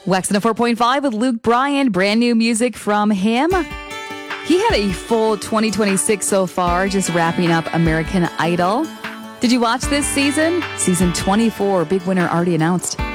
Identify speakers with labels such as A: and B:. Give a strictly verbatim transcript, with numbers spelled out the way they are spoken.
A: Wax four point five with Luke Bryan. Brand new music from him. He had a full twenty twenty-six so far, just wrapping up American Idol. Did you watch this season? Season twenty-four, big winner already announced.